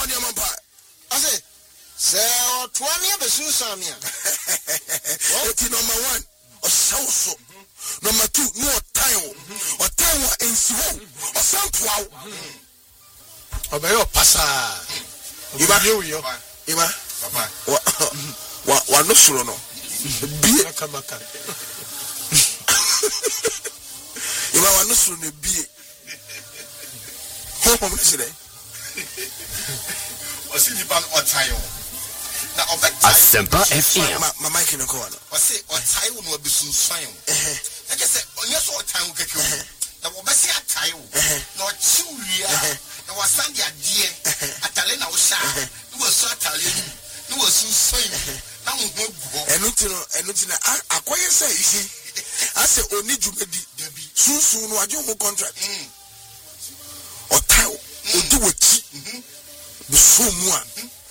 body ampa. I say, sir, 20 besu samia. Okay, number 1, or so. Number 2, no time. Or time in Sivo, or some plow. Obeyo pasa. Iba, Papa. What no sure no. Be Maka. Iba wa no sure no be. Home today. Osinipan otayo. Na Asempa FM. My mic in the corner. Ose otayo no abisunsan. I just say onye so otayo keke o. Na wo besi atayo. Na ochiwia. Na wasandi ade. Atale na wo sha. Na wo so atale ni. Na wo sunsan. Na wo gugo. Enu na akoye say isi. Ase oni jumedi debi. Sunsun no ajo ho contract. Otayo odi wati. Be so mu a